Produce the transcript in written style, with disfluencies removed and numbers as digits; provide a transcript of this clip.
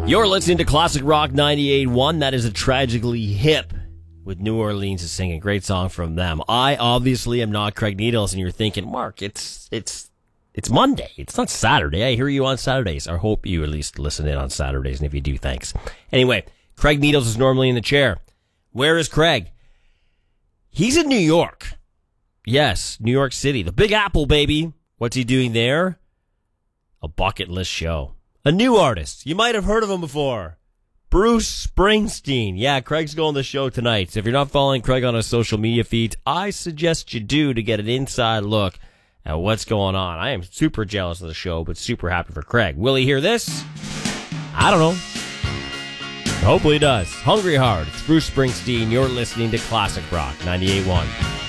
You're listening to Classic Rock 98.1. That is a Tragically Hip with New Orleans is singing. Great song from them. I obviously am not Craig Needles, and you're thinking, Mark, it's Monday. It's not Saturday. I hear you on Saturdays. I hope you at least listen in on Saturdays, and if you do, thanks. Anyway, Craig Needles is normally in the chair. Where is Craig? He's in New York. Yes, New York City. The Big Apple, baby. What's he doing there? A bucket list show. A new artist. You might have heard of him before. Bruce Springsteen. Yeah, Craig's going to the show tonight. So if you're not following Craig on his social media feeds, I suggest you do to get an inside look at what's going on. I am super jealous of the show, but super happy for Craig. Will he hear this? I don't know. Hopefully he does. Hungry Heart. It's Bruce Springsteen. You're listening to Classic Rock 98.1.